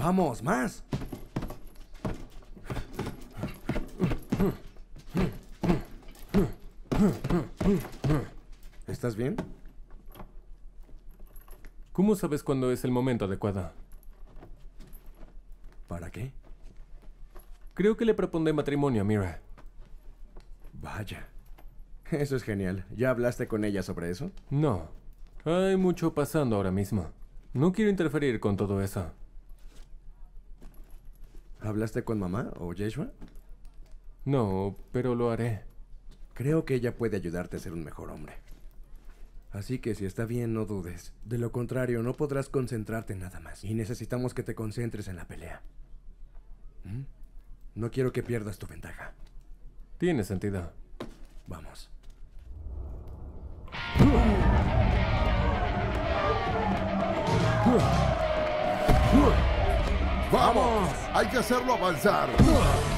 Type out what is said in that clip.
Vamos, más. ¿Estás bien? ¿Cómo sabes cuándo es el momento adecuado? ¿Para qué? Creo que le propondré matrimonio a Mira. Vaya. Eso es genial. ¿Ya hablaste con ella sobre eso? No. Hay mucho pasando ahora mismo. No quiero interferir con todo eso. ¿Hablaste con mamá o Yeshua? No, pero lo haré. Creo que ella puede ayudarte a ser un mejor hombre. Así que si está bien, no dudes. De lo contrario, no podrás concentrarte en nada más. Y necesitamos que te concentres en la pelea. ¿Mm? No quiero que pierdas tu ventaja. Tiene sentido. Vamos. ¡Vamos! ¡Hay que hacerlo avanzar!